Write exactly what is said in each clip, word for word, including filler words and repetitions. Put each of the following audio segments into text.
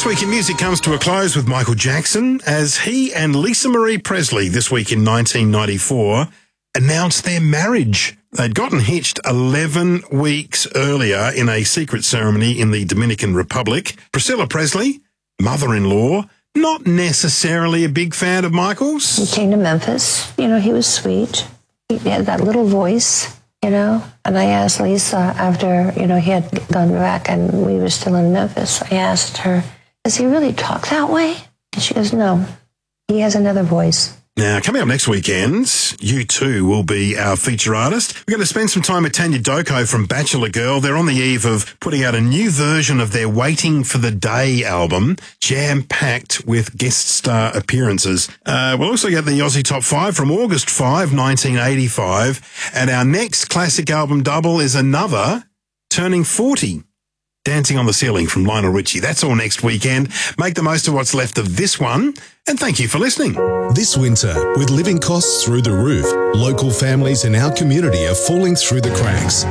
This Week in Music comes to a close with Michael Jackson as he and Lisa Marie Presley this week in nineteen ninety-four announced their marriage. They'd gotten hitched eleven weeks earlier in a secret ceremony in the Dominican Republic. Priscilla Presley, mother-in-law, not necessarily a big fan of Michael's. He came to Memphis. You know, he was sweet. He had that little voice, you know. And I asked Lisa after, you know, he had gone back and we were still in Memphis. I asked her, does he really talk that way? And she goes, no, he has another voice. Now, coming up next weekend, U two will be our feature artist. We're going to spend some time with Tanya Doko from Bachelor Girl. They're on the eve of putting out a new version of their Waiting for the Day album, jam-packed with guest star appearances. Uh, we'll also get the Aussie Top five from August fifth, nineteen eighty-five. And our next classic album double is another, Turning forty. Dancing on the Ceiling from Lionel Richie. That's all next weekend. Make the most of what's left of this one, and thank you for listening. This winter, with living costs through the roof, local families in our community are falling through the cracks.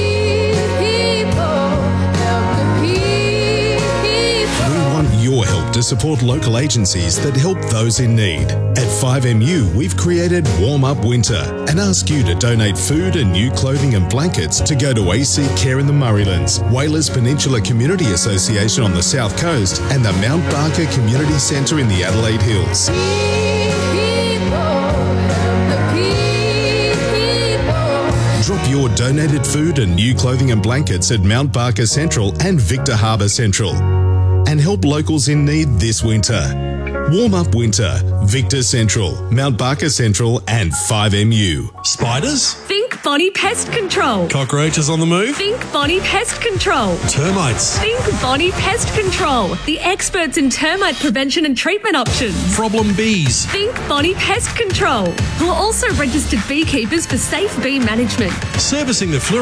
We want your help to support local agencies that help those in need. At five M U, we've created Warm Up Winter and ask you to donate food and new clothing and blankets to go to A C Care in the Murraylands, Whalers Peninsula Community Association on the South Coast, and the Mount Barker Community Centre in the Adelaide Hills. Drop your donated food and new clothing and blankets at Mount Barker Central and Victor Harbour Central. And help locals in need this winter. Warm Up Winter, Victor Central, Mount Barker Central and five M U. Spiders? Think Bonnie Pest Control. Cockroaches on the move? Think Bonnie Pest Control. Termites? Think Bonnie Pest Control, the experts in termite prevention and treatment options. Problem bees? Think Bonnie Pest Control, who are also registered beekeepers for safe bee management. Servicing the flu